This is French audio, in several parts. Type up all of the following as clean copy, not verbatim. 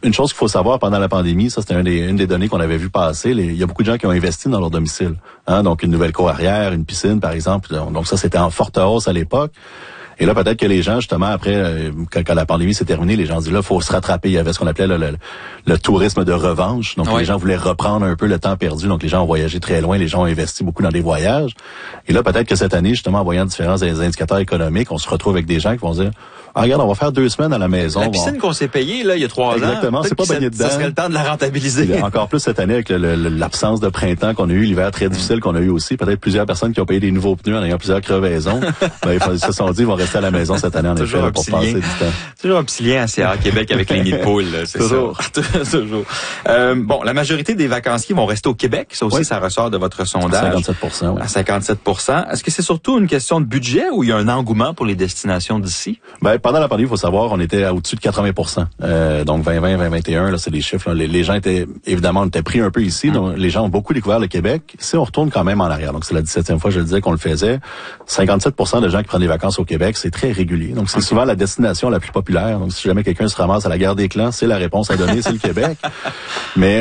une chose qu'il faut savoir pendant la pandémie, ça c'était une des données qu'on avait vu passer, il y a beaucoup de gens qui ont investi dans leur domicile. Donc une nouvelle cour arrière, une piscine par exemple. Donc ça c'était en forte hausse à l'époque. Et là, peut-être que les gens, justement, après, quand la pandémie s'est terminée, les gens se disent là, faut se rattraper. Il y avait ce qu'on appelait le tourisme de revanche. Donc, les gens voulaient reprendre un peu le temps perdu. Donc, les gens ont voyagé très loin. Les gens ont investi beaucoup dans des voyages. Et là, peut-être que cette année, justement, en voyant différents indicateurs économiques, on se retrouve avec des gens qui vont se dire regarde, on va faire 2 semaines à la maison. La piscine qu'on s'est payée, là, il y a 3 ans. Exactement, c'est pas baigné dedans. Ça serait le temps de la rentabiliser. Encore plus cette année avec l'absence de printemps qu'on a eu, l'hiver très difficile qu'on a eu aussi. Peut-être plusieurs personnes qui ont payé des nouveaux pneus en ayant plusieurs crevaisons. Ils se sont dit, ils vont rester à la maison cette année, en effet, pour passer du temps. Toujours un petit lien à CA Québec avec les nids de poules, c'est toujours. Ça. Toujours. Bon, la majorité des vacanciers vont rester au Québec. Ça aussi, ça ressort de votre sondage. 57%, À 57%. Est-ce que c'est surtout une question de budget ou il y a un engouement pour les destinations d'ici? Pendant la pandémie, il faut savoir, on était au-dessus de 80%. Donc 2020, 2021, là, c'est des chiffres. Là. Les gens étaient, évidemment, on était pris un peu ici. Donc les gens ont beaucoup découvert le Québec. Si on retourne quand même en arrière, donc c'est la 17e fois, je le disais, qu'on le faisait, 57% de gens qui prennent des vacances au Québec, c'est très régulier. Donc c'est souvent la destination la plus populaire. Donc si jamais quelqu'un se ramasse à la Gare des Clans, c'est la réponse à donner, c'est le Québec. Mais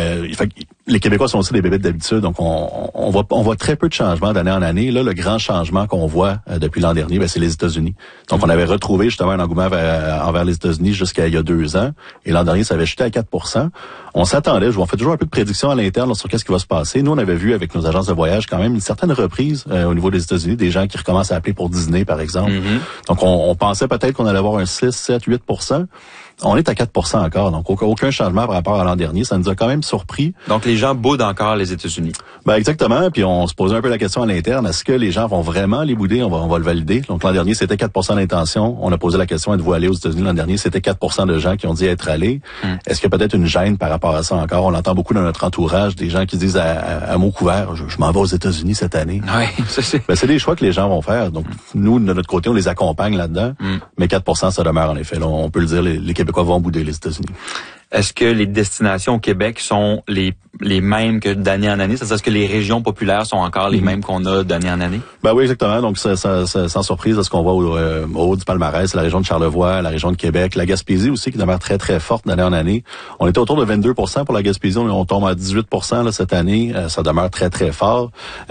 les Québécois sont aussi des bébés d'habitude, donc on voit très peu de changements d'année en année. Là, le grand changement qu'on voit depuis l'an dernier, c'est les États-Unis. Donc on avait retrouvé justement un engouement envers les États-Unis jusqu'à il y a 2 ans. Et l'an dernier, ça avait chuté à 4%. On s'attendait, on fait toujours un peu de prédiction à l'interne sur qu'est-ce qui va se passer. Nous, on avait vu avec nos agences de voyage quand même une certaine reprise au niveau des États-Unis, des gens qui recommencent à appeler pour Disney, par exemple. Donc on pensait peut-être qu'on allait avoir un 6, 7, 8%. On est à 4% encore, donc aucun changement par rapport à l'an dernier. Ça nous a quand même surpris. Donc les gens boudent encore les États-Unis. Exactement. Puis on se posait un peu la question à l'interne, est-ce que les gens vont vraiment les bouder? On va le valider. Donc l'an dernier, c'était 4% d'intention. On a posé la question, êtes-vous allé aux États-Unis l'an dernier? C'était 4% de gens qui ont dit être allés. Est-ce qu'il y a peut-être une gêne par rapport à ça encore? On entend beaucoup dans notre entourage des gens qui disent à mot couvert, je m'en vais aux États-Unis cette année. Oui, c'est des choix que les gens vont faire. Donc nous, de notre côté, on les accompagne là-dedans. Mais 4%, ça demeure en effet. Là, on peut le dire, les Québécois vont bouder les États-Unis. Est-ce que les destinations au Québec sont les mêmes que d'année en année? C'est-à-dire, est-ce que les régions populaires sont encore les mêmes qu'on a d'année en année? Oui, exactement. Donc, sans surprise, ce qu'on voit au haut du palmarès, la région de Charlevoix, la région de Québec, la Gaspésie aussi, qui demeure très, très forte d'année en année. On était autour de 22% pour la Gaspésie. On tombe à 18% là, cette année. Ça demeure très, très fort.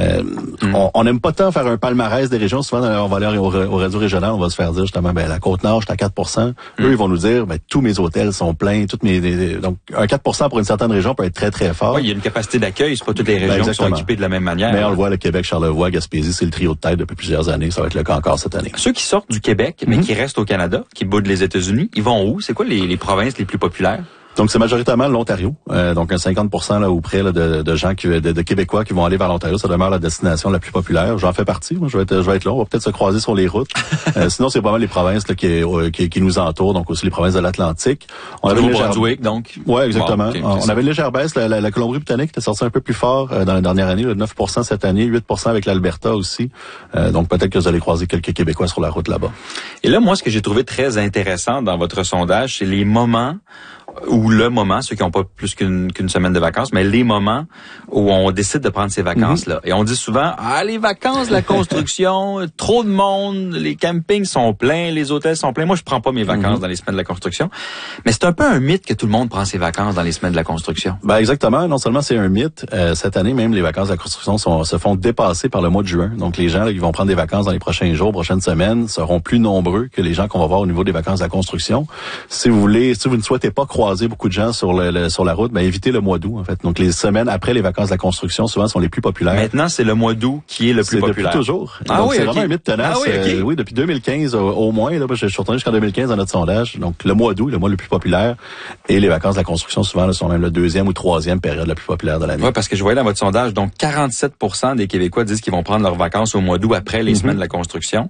On n'aime pas tant faire un palmarès des régions. Souvent, on va aller au réseau régional, on va se faire dire justement, la Côte-Nord, je suis à 4%. Eux, ils vont nous dire, tous mes hôtels sont pleins, donc, un 4% pour une certaine région peut être très, très fort. Oui, il y a une capacité d'accueil. C'est pas toutes les régions qui sont équipées de la même manière. Mais on le voit, le Québec, Charlevoix, Gaspésie, c'est le trio de tête depuis plusieurs années. Ça va être le cas encore cette année. Ceux qui sortent du Québec, mais qui restent au Canada, qui boudent les États-Unis, ils vont où? C'est quoi les provinces les plus populaires? Donc, c'est majoritairement l'Ontario. Donc, un 50% là ou près là, de gens de Québécois qui vont aller vers l'Ontario. Ça demeure la destination la plus populaire. J'en fais partie. Moi, je vais être là. On va peut-être se croiser sur les routes. Sinon, c'est vraiment les provinces là, qui nous entourent. Donc, aussi les provinces de l'Atlantique. On avait Nouveau-Brunswick, donc. Ouais, exactement. Bon, on avait une légère baisse. La Colombie-Britannique était sortie un peu plus fort dans la dernière année. 9% cette année, 8% avec l'Alberta aussi. Donc, peut-être que vous allez croiser quelques Québécois sur la route là-bas. Et là, moi, ce que j'ai trouvé très intéressant dans votre sondage, c'est les moments ou le moment, ceux qui n'ont pas plus qu'une semaine de vacances, mais les moments où on décide de prendre ces vacances-là. Et on dit souvent, les vacances, la construction, trop de monde, les campings sont pleins, les hôtels sont pleins. Moi, je prends pas mes vacances dans les semaines de la construction. Mais c'est un peu un mythe que tout le monde prend ses vacances dans les semaines de la construction. Exactement. Non seulement c'est un mythe, cette année même, les vacances de la construction se font dépasser par le mois de juin. Donc, les gens là, qui vont prendre des vacances dans les prochains jours, prochaines semaines, seront plus nombreux que les gens qu'on va voir au niveau des vacances de la construction. Si vous ne souhaitez pas croiser beaucoup de gens sur la route, évitez le mois d'août, en fait. Donc, les semaines après les vacances de la construction, souvent, sont les plus populaires. Maintenant, c'est le mois d'août qui est le plus populaire. Depuis toujours. Donc, c'est vraiment un mythe tenace. Oui, depuis 2015 au moins. Là, je suis retourné jusqu'en 2015 dans notre sondage. Donc, le mois d'août, le mois le plus populaire. Et les vacances de la construction, souvent, là, sont même la 2e ou 3e période la plus populaire de l'année. Oui, parce que je voyais dans votre sondage, donc 47% des Québécois disent qu'ils vont prendre leurs vacances au mois d'août après les semaines de la construction.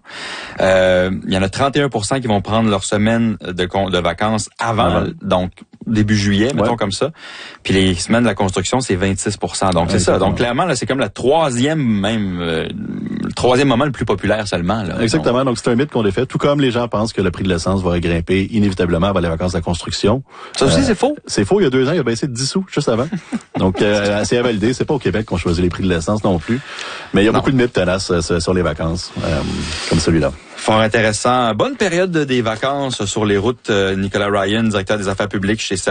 Il y en a 31% qui vont prendre leur semaine de vacances avant. Donc, début juillet, mettons comme ça. Puis les semaines de la construction, c'est 26%. Donc, c'est ça. Donc, clairement, là, c'est comme le troisième moment le plus populaire seulement. Là. Exactement. Donc, c'est un mythe qu'on défait. Tout comme les gens pensent que le prix de l'essence va grimper inévitablement avant les vacances de la construction. Ça aussi, c'est faux? C'est faux. Il y a 2 ans, il a baissé de 10 sous, juste avant. Donc, c'est à valider. C'est pas au Québec qu'on choisit les prix de l'essence non plus. Mais il y a beaucoup de mythes tenaces sur les vacances, comme celui-là. Fort intéressant. Bonne période des vacances sur les routes. Nicolas Ryan, directeur des affaires publiques chez